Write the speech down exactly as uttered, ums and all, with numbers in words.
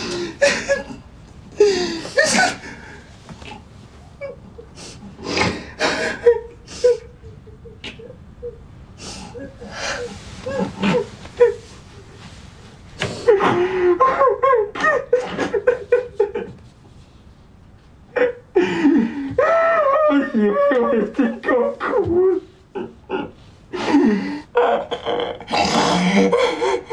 以为我已经够苦了。